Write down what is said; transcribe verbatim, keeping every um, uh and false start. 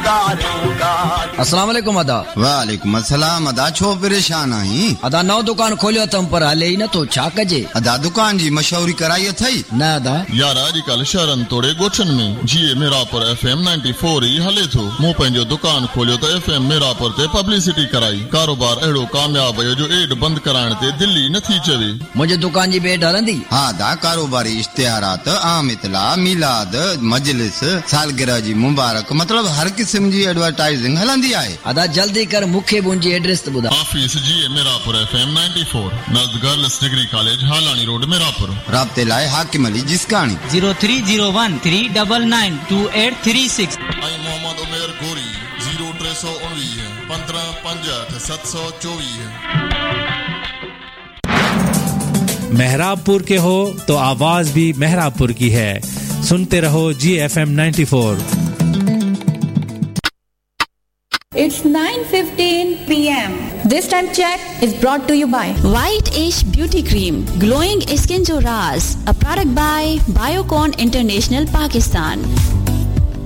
अस्सलाम वालेकुम अदा। वालेकुम अस्सलाम अदा। छो परेशान आई अदा? नौ दुकान खोलियो तम पर हले ही न तो छा कजे? अदा दुकान जी मशहूरी कराई थई न अदा यार अॼुकल्ह शहरनि तोड़े ॻोठनि में जीए मीरापुर एफएम चोरानवे ही हले थो। मूं पंहिंजो दुकान खोलियो त एफएम मीरापुर ते पब्लिसिटी कराई। कारोबार अहिड़ो कामयाब है जो एड बंद कराइण ते दिल्ली न थी चवे। मुझे दुकान जी बेड हलंदी? हाँ दा कारोबारी इश्तिहारात, आम इतला, मिलाद, मजलिस, सालगिरह जी मुबारक, मतलब हर किस्म जी एडवर्टाइजिंग हलंदी आहे। अदा जल्दी कर मूंखे मुंहिंजी एड्रेस त ॿुधा। ऑफिस जीए मीरापुर एफएम चोरानवे नज़द girls degree college हालानी road Mirapur. राब्ते लाइ हाकिम Ali जिसकानी zero three zero one three nine nine two eight three six। आई मोहम्मद उमेर गोरी zero three one nine पंद्रह पंजहठ सात सौ चौबीस। मेहराबपुर के हो तो आवाज भी मेहराबपुर की है। सुनते रहो जी एफ एम चौरानवे। It's nine fifteen p m This time check is brought to you by White Ash Beauty Cream, glowing skin to Raz, a product by Biocon International Pakistan.